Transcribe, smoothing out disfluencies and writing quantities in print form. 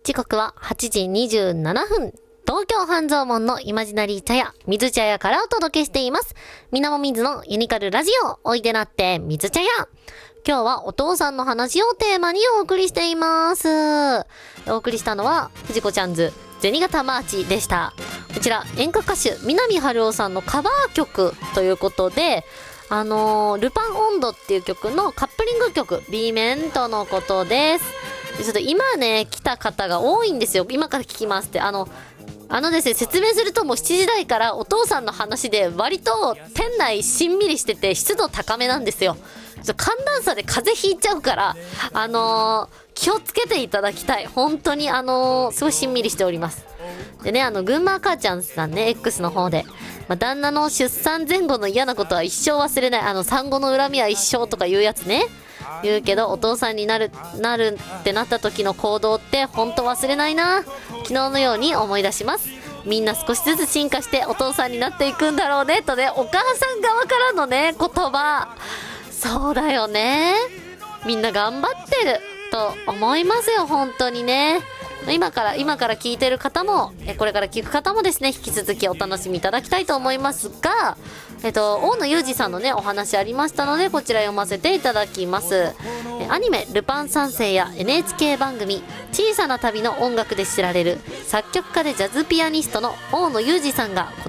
時刻は8時27分。東京半蔵門のイマジナリー茶屋、水茶屋からお届けしています。みなもみずのユニカルラジオ、おいでなって水茶屋。今日はお父さんの話をテーマにお送りしています。お送りしたのは、藤子ちゃんズ、銭形マーチでした。こちら、演歌歌手、南春夫さんのカバー曲ということで、ルパン音頭っていう曲のカップリング曲、B 面とのことです。ちょっと今ね、来た方が多いんですよ。今から聞きますって。ですね、説明するともう7時台からお父さんの話で割と店内しんみりしてて湿度高めなんですよ。寒暖差で風邪ひいちゃうから、気をつけていただきたい。本当にすごいしんみりしております。でね、群馬母ちゃんさんね、X の方で。旦那の出産前後の嫌なことは一生忘れない。産後の恨みは一生とか言うやつね。言うけど、お父さんになるってなった時の行動ってほんと忘れないな。昨日のように思い出します。みんな少しずつ進化してお父さんになっていくんだろうねとね、お母さん側からのね、言葉。そうだよね。みんな頑張ってると思いますよ、本当にね。今から聞いてる方も、これから聞く方もですね、引き続きお楽しみいただきたいと思いますが、大野裕二さんのね、お話ありましたので、こちら読ませていただきます。アニメ、ルパン三世や NHK 番組、小さな旅の音楽で知られる、作曲家でジャズピアニストの大野裕二さんが